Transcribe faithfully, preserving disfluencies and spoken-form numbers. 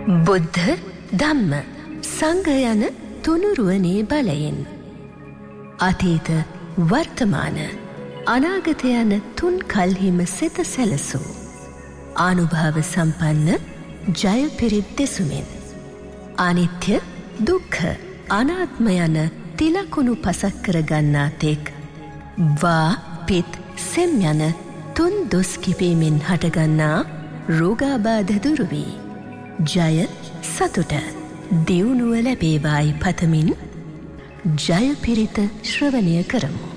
බුද්ධ ධම්ම සංඝ යන තුනුරුවනේ බලයෙන් අතීත වර්තමාන අනාගත යන තුන් කල්හිම සිත සැලසූ ආනුභාව සම්පන්න ජය පිරිත් දෙසුමින් අනිත්‍ය දුක්ඛ අනාත්ම යන තිලකුණු පසක් කර ගන්නා තෙක් වා පිත් සෙම් යන තුන් දොස් කිපීමෙන් හටගන්නා රෝගාබාධ දුරු වී ජය සතුට දියුණුව ලැබේවායි පතමින් ජය පිරිත ශ්‍රවණය කරමු.